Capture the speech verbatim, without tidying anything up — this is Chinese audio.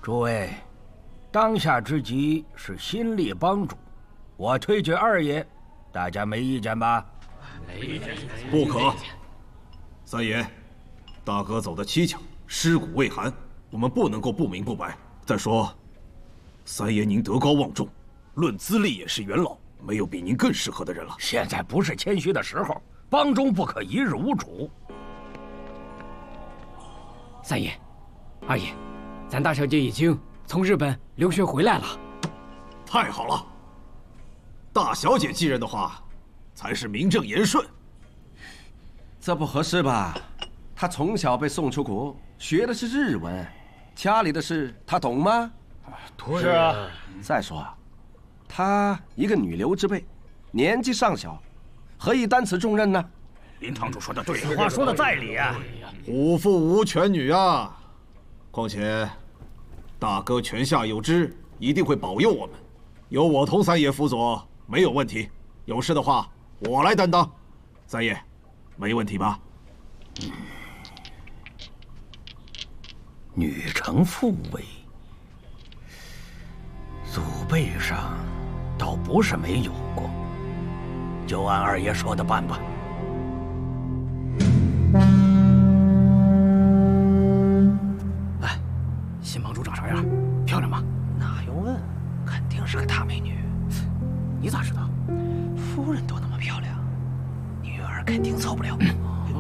诸位，当下之急是新立帮主，我推举二爷，大家没意见吧？ 没意见。 不可。三爷，大哥走得蹊跷，尸骨未寒，我们不能够不明不白。再说，三爷您德高望重，论资历也是元老，没有比您更适合的人了。 现在不是谦虚的时候，帮中不可一日无主。 三爷，二爷，咱大小姐已经从日本留学回来了。 太好了！大小姐继任的话，才是名正言顺。 这不合适吧？她从小被送出国，学的是日文，家里的事她懂吗？ 是啊。 再说啊，她一个女流之辈，年纪尚小，何以担此重任呢？ 林堂主说的对， 此话说的在理啊。 虎父无犬女啊！况且，大哥泉下有知，一定会保佑我们。有我同三爷辅佐，没有问题。有事的话，我来担当。三爷，没问题吧？ 嗯，女承父位，祖辈上倒不是没有过，就按二爷说的办吧。 哎，新帮主长啥样？漂亮吗？ 那用问，肯定是个大美女。 你咋知道？ 夫人都那么漂亮，女儿肯定错不了。 嗯